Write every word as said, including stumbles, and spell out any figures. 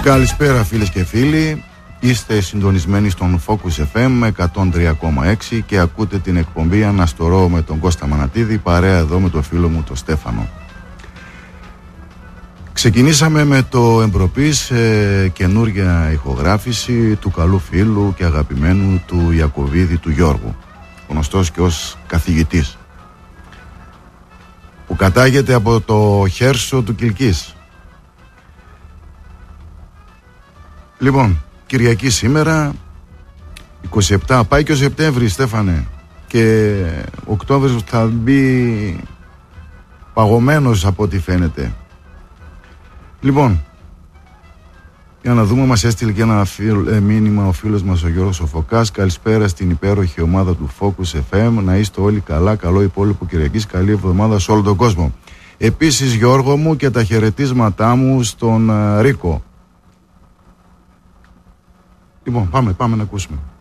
Καλησπέρα φίλες και φίλοι. Είστε συντονισμένοι στον Focus εφ εμ εκατόν τρία κόμμα έξι και ακούτε την εκπομπή Αναστορώ με τον Κώστα Μανατίδη, παρέα εδώ με το φίλο μου τον Στέφανο. Ξεκινήσαμε με το Εμπροπής, ε, καινούρια ηχογράφηση του καλού φίλου και αγαπημένου του Ιακωβίδη του Γιώργου, γνωστός και ως καθηγητής, που κατάγεται από το Χέρσο του Κιλκής. Λοιπόν, Κυριακή σήμερα, είκοσι επτά, πάει και ο Σεπτέμβρης, Στέφανε, και ο Οκτώβρης θα μπει παγωμένος από ό,τι φαίνεται. Λοιπόν, για να δούμε, μας έστειλε και ένα φίλ, ε, μήνυμα ο φίλος μας ο Γιώργος Σοφοκάς. Καλησπέρα στην υπέροχη ομάδα του Focus εφ εμ, να είστε όλοι καλά, καλό υπόλοιπο Κυριακής, καλή εβδομάδα σε όλο τον κόσμο. Επίσης, Γιώργο μου, και τα χαιρετίσματά μου στον uh, Ρίκο. Λοιπόν, πάμε, πάμε να ακούσουμε.